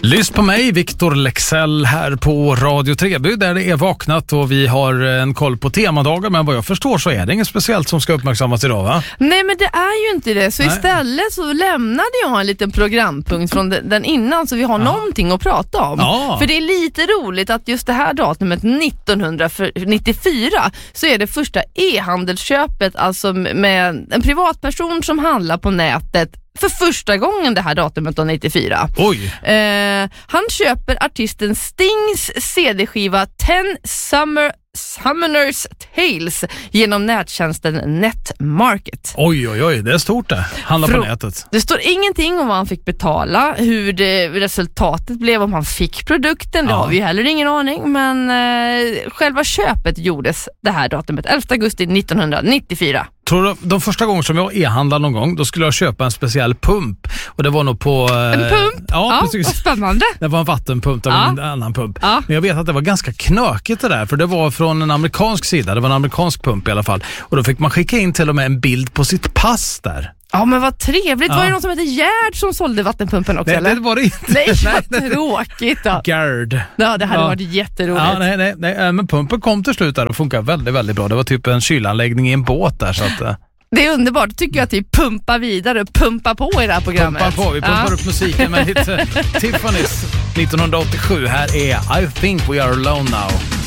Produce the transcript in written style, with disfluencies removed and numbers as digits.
Lyssna på mig, Victor Lexell här på Radio Treby där det är vaknat och vi har en koll på temadagar, men vad jag förstår så är det inget speciellt som ska uppmärksammas idag, va? Nej, men det är ju inte det. Så istället så lämnade jag en liten programpunkt från den innan så vi har någonting att prata om. För det är lite roligt att just det här datumet 1994 så är det första e-handelsköpet, alltså med en privatperson som handlar på nätet för första gången det här datumet 94. Oj! Han köper artisten Stings CD-skiva 10 Summoner's Tales genom nättjänsten Netmarket. Oj, det är stort det. Handla på nätet. Det står ingenting om vad han fick betala, hur resultatet blev, om han fick produkten. Det har vi heller ingen aning, men själva köpet gjordes det här datumet 11 augusti 1994. Tror du, de första gången som jag e-handlade någon gång, då skulle jag köpa en speciell pump. Och det var nog på... en pump? Ja, precis. Vad spännande. Det var en vattenpump eller en annan pump. Men jag vet att det var ganska knökigt det där, för det var från en amerikansk sida. Det var en amerikansk pump i alla fall. Och då fick man skicka in till och med en bild på sitt pass där. Ja, men vad trevligt. Var det någon som heter Gerd som sålde vattenpumpen också? Nej, det var det inte. Nej, vad tråkigt då. Gerd. Ja, det hade varit jätteroligt. Ja, nej, men pumpen kom till slut där och funkar väldigt, väldigt bra. Det var typ en kylanläggning i en båt där, så att... Det är underbart. Tycker jag att vi pumpar vidare och pumpar på i det här programmet. Pumpar på. Vi pumpar upp musiken med lite Tiffany's 1987. Här är I Think We Are Alone Now.